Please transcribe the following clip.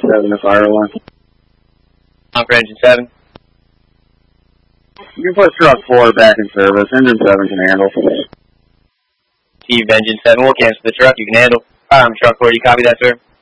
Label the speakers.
Speaker 1: 7 to fire alarm.
Speaker 2: On for engine 7.
Speaker 1: You can put truck 4 back in service. Engine 7 can handle.
Speaker 2: Steve, engine 7, we'll cancel the truck. You can handle. Truck 4, you copy that, sir?